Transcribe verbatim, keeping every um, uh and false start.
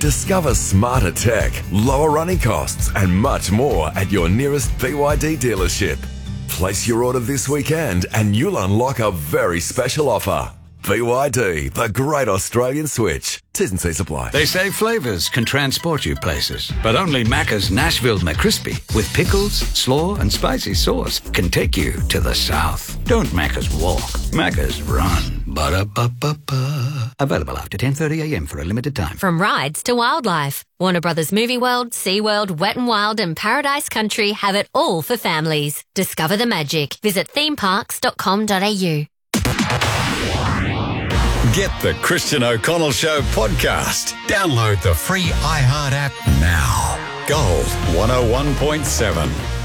Discover smarter tech, lower running costs, and much more at your nearest B Y D dealership. Place your order this weekend and you'll unlock a very special offer. B Y D, the great Australian switch. T's and C's apply. They say flavours can transport you places, but only Macca's Nashville McCrispy with pickles, slaw and spicy sauce can take you to the south. Don't Macca's walk, Macca's run. Ba-da-ba-ba-ba. Available after ten thirty a m for a limited time. From rides to wildlife, Warner Brothers Movie World, SeaWorld, Wet n Wild and Paradise Country have it all for families. Discover the magic. Visit theme parks dot com dot a u. Get the Christian O'Connell Show podcast. Download the free iHeart app now. Gold one oh one point seven.